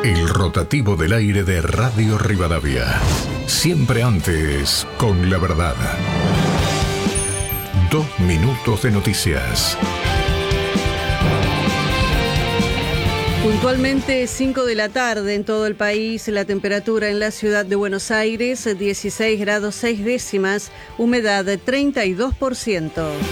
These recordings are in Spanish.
El rotativo del aire de Radio Rivadavia. Siempre antes, con la verdad. 2 minutos de noticias. Puntualmente 5 de la tarde en todo el país, la temperatura en la ciudad de Buenos Aires 16 grados 6 décimas, humedad 32%.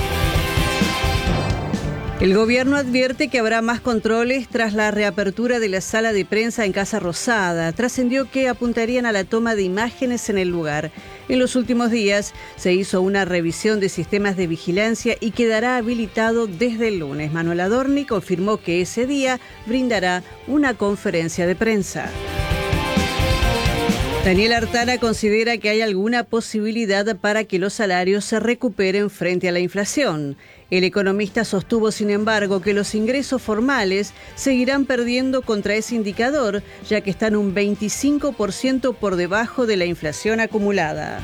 El gobierno advierte que habrá más controles tras la reapertura de la sala de prensa en Casa Rosada. Trascendió que apuntarían a la toma de imágenes en el lugar. En los últimos días se hizo una revisión de sistemas de vigilancia y quedará habilitado desde el lunes. Manuel Adorni confirmó que ese día brindará una conferencia de prensa. Daniel Artana considera que hay alguna posibilidad para que los salarios se recuperen frente a la inflación. El economista sostuvo, sin embargo, que los ingresos formales seguirán perdiendo contra ese indicador, ya que están un 25% por debajo de la inflación acumulada.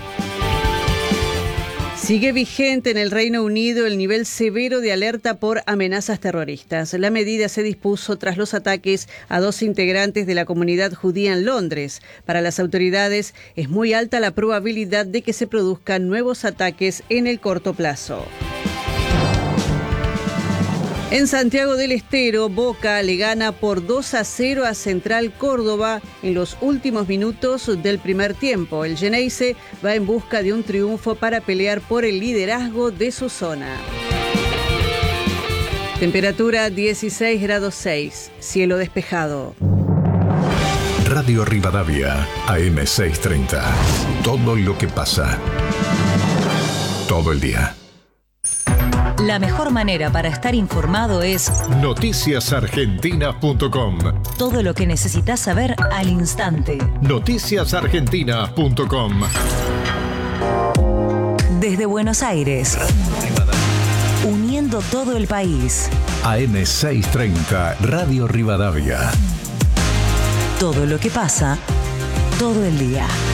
Sigue vigente en el Reino Unido el nivel severo de alerta por amenazas terroristas. La medida se dispuso tras los ataques a 2 integrantes de la comunidad judía en Londres. Para las autoridades es muy alta la probabilidad de que se produzcan nuevos ataques en el corto plazo. En Santiago del Estero, Boca le gana por 2-0 a Central Córdoba en los últimos minutos del primer tiempo. El Geneise va en busca de un triunfo para pelear por el liderazgo de su zona. Temperatura 16 grados 6, cielo despejado. Radio Rivadavia, AM 630. Todo lo que pasa. Todo el día. La mejor manera para estar informado es noticiasargentina.com. Todo lo que necesitas saber al instante. Noticiasargentina.com. Desde Buenos Aires, uniendo todo el país. AM 630, Radio Rivadavia. Todo lo que pasa, todo el día.